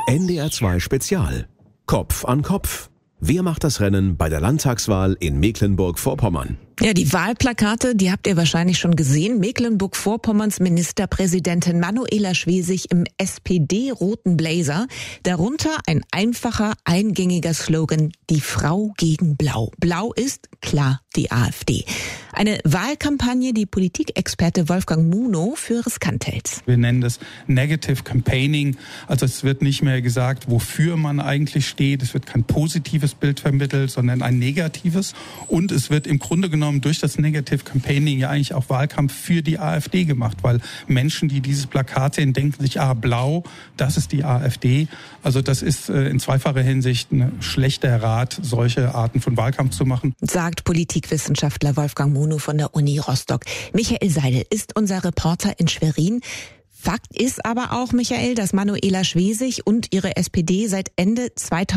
NDR 2 Spezial. Kopf an Kopf. Wer macht das Rennen bei der Landtagswahl in Mecklenburg-Vorpommern? Ja, die Wahlplakate, die habt ihr wahrscheinlich schon gesehen. Mecklenburg-Vorpommerns Ministerpräsidentin Manuela Schwesig im SPD-roten Blazer. Darunter ein einfacher, eingängiger Slogan: Die Frau gegen Blau. Blau ist, klar, die AfD. Eine Wahlkampagne, die Politikexperte Wolfgang Munow für riskant hält. Wir nennen das Negative Campaigning. Also es wird nicht mehr gesagt, wofür man eigentlich steht. Es wird kein positives Bild vermittelt, sondern ein negatives. Und es wird im Grunde genommen durch das Negative Campaigning ja eigentlich auch Wahlkampf für die AfD gemacht, weil Menschen, die dieses Plakat sehen, denken sich, blau, das ist die AfD. Also das ist in zweifacher Hinsicht ein schlechter Rat, solche Arten von Wahlkampf zu machen. Sagt Politikwissenschaftler Wolfgang Munow von der Uni Rostock. Michael Seidel ist unser Reporter in Schwerin. Fakt ist aber auch, Michael, dass Manuela Schwesig und ihre SPD seit Ende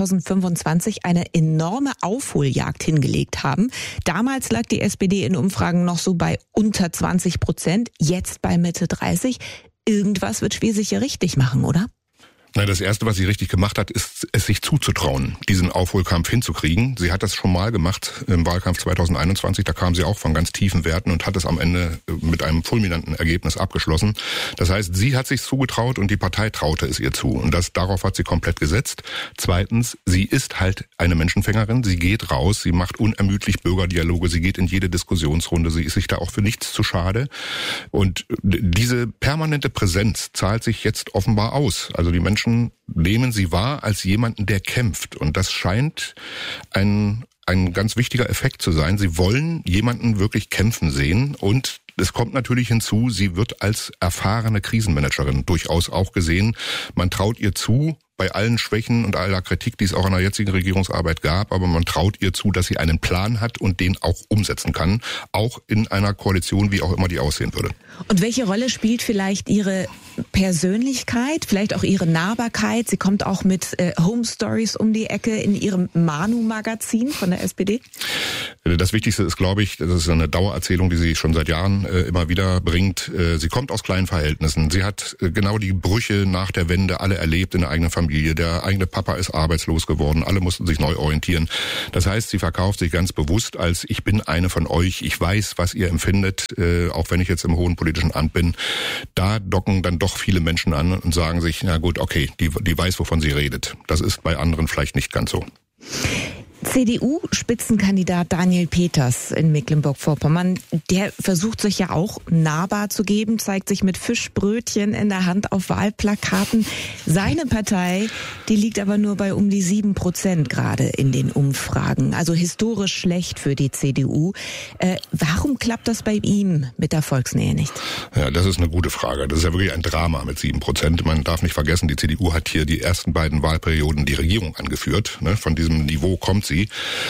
2025 eine enorme Aufholjagd hingelegt haben. Damals lag die SPD in Umfragen noch so bei unter 20%, jetzt bei Mitte 30%. Irgendwas wird Schwesig ja richtig machen, oder? Nein, das Erste, was sie richtig gemacht hat, ist, es sich zuzutrauen, diesen Aufholkampf hinzukriegen. Sie hat das schon mal gemacht im Wahlkampf 2021. Da kam sie auch von ganz tiefen Werten und hat es am Ende mit einem fulminanten Ergebnis abgeschlossen. Das heißt, sie hat sich zugetraut und die Partei traute es ihr zu. Und darauf hat sie komplett gesetzt. Zweitens, sie ist halt eine Menschenfängerin. Sie geht raus, sie macht unermüdlich Bürgerdialoge, sie geht in jede Diskussionsrunde, sie ist sich da auch für nichts zu schade. Und diese permanente Präsenz zahlt sich jetzt offenbar aus. Also die Menschen nehmen sie wahr als jemanden, der kämpft. Und das scheint ein ganz wichtiger Effekt zu sein. Sie wollen jemanden wirklich kämpfen sehen. Und es kommt natürlich hinzu, sie wird als erfahrene Krisenmanagerin durchaus auch gesehen. Man traut ihr zu, bei allen Schwächen und aller Kritik, die es auch an der jetzigen Regierungsarbeit gab, aber man traut ihr zu, dass sie einen Plan hat und den auch umsetzen kann, auch in einer Koalition, wie auch immer die aussehen würde. Und welche Rolle spielt vielleicht ihre Persönlichkeit, vielleicht auch ihre Nahbarkeit? Sie kommt auch mit Home Stories um die Ecke in ihrem Manu-Magazin von der SPD. Das Wichtigste ist, glaube ich, das ist eine Dauererzählung, die sie schon seit Jahren immer wieder bringt. Sie kommt aus kleinen Verhältnissen. Sie hat genau die Brüche nach der Wende alle erlebt in der eigenen Familie. Der eigene Papa ist arbeitslos geworden. Alle mussten sich neu orientieren. Das heißt, sie verkauft sich ganz bewusst als: Ich bin eine von euch. Ich weiß, was ihr empfindet, auch wenn ich jetzt im hohen politischen Amt bin. Da docken dann doch viele Menschen an und sagen sich, na gut, okay, die weiß, wovon sie redet. Das ist bei anderen vielleicht nicht ganz so. CDU-Spitzenkandidat Daniel Peters in Mecklenburg-Vorpommern, der versucht sich ja auch nahbar zu geben, zeigt sich mit Fischbrötchen in der Hand auf Wahlplakaten. Seine Partei, die liegt aber nur bei um die 7% gerade in den Umfragen. Also historisch schlecht für die CDU. Warum klappt das bei ihm mit der Volksnähe nicht? Ja, das ist eine gute Frage. Das ist ja wirklich ein Drama mit 7%. Man darf nicht vergessen, die CDU hat hier die ersten beiden Wahlperioden die Regierung angeführt. Von diesem Niveau kommt sie.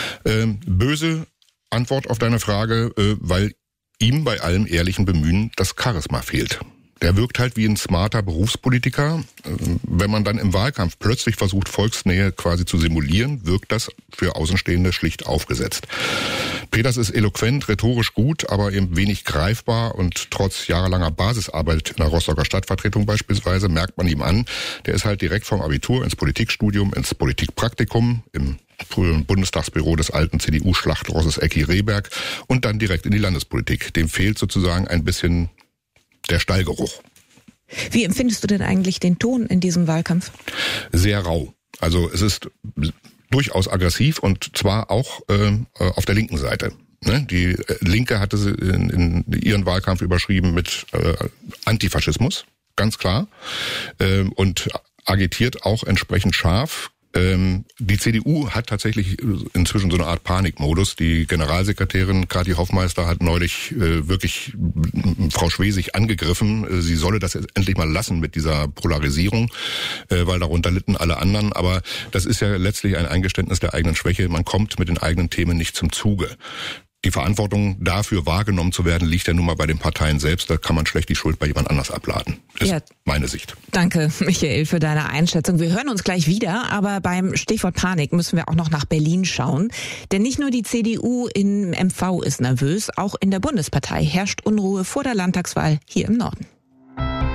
Böse Antwort auf deine Frage, weil ihm bei allem ehrlichen Bemühen das Charisma fehlt. Der wirkt halt wie ein smarter Berufspolitiker. Wenn man dann im Wahlkampf plötzlich versucht, Volksnähe quasi zu simulieren, wirkt das für Außenstehende schlicht aufgesetzt. Peters ist eloquent, rhetorisch gut, aber eben wenig greifbar, und trotz jahrelanger Basisarbeit in der Rostocker Stadtvertretung beispielsweise merkt man ihm an, der ist halt direkt vom Abitur ins Politikstudium, ins Politikpraktikum, im früheren Bundestagsbüro des alten CDU-Schlachtrosses Ecki Rehberg und dann direkt in die Landespolitik. Dem fehlt sozusagen ein bisschen der Stallgeruch. Wie empfindest du denn eigentlich den Ton in diesem Wahlkampf? Sehr rau. Also es ist durchaus aggressiv, und zwar auch auf der linken Seite. Die Linke hatte sie in ihren Wahlkampf überschrieben mit Antifaschismus, ganz klar, und agitiert auch entsprechend scharf. Die CDU hat tatsächlich inzwischen so eine Art Panikmodus. Die Generalsekretärin Kathi Hoffmeister hat neulich wirklich Frau Schwesig angegriffen. Sie solle das jetzt endlich mal lassen mit dieser Polarisierung, weil darunter litten alle anderen. Aber das ist ja letztlich ein Eingeständnis der eigenen Schwäche. Man kommt mit den eigenen Themen nicht zum Zuge. Die Verantwortung dafür, wahrgenommen zu werden, liegt ja nun mal bei den Parteien selbst. Da kann man schlecht die Schuld bei jemand anders abladen. Das ist meine Sicht. Danke, Michael, für deine Einschätzung. Wir hören uns gleich wieder, aber beim Stichwort Panik müssen wir auch noch nach Berlin schauen. Denn nicht nur die CDU in MV ist nervös, auch in der Bundespartei herrscht Unruhe vor der Landtagswahl hier im Norden.